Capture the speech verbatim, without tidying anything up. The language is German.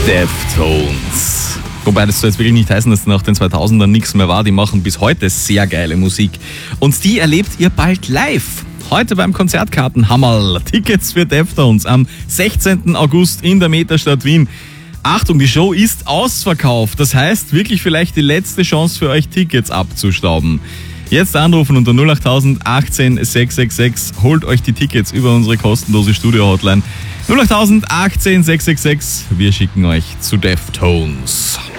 Deftones. Wobei das soll jetzt wirklich nicht heißen, dass nach den zweitausendern nichts mehr war. Die machen bis heute sehr geile Musik. Und die erlebt ihr bald live. Heute beim Konzertkartenhammerl. Tickets für Deftones am sechzehnten August in der Metastadt Wien. Achtung, die Show ist ausverkauft. Das heißt, wirklich vielleicht die letzte Chance für euch, Tickets abzustauben. Jetzt anrufen unter null acht null null eins acht sechs sechs sechs. Holt euch die Tickets über unsere kostenlose Studio-Hotline. null acht null null eins acht sechs sechs sechs. Wir schicken euch zu Deftones.